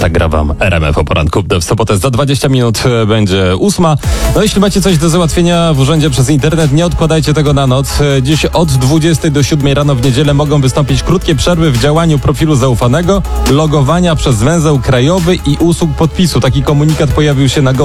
Zagrywam RMF o poranku. W sobotę za 20 minut będzie 8. No jeśli macie coś do załatwienia w urzędzie przez internet, nie odkładajcie tego na noc. Dziś od 20 do 7 rano w niedzielę mogą wystąpić krótkie przerwy w działaniu profilu zaufanego, logowania przez węzeł krajowy i usług podpisu. Taki komunikat pojawił się na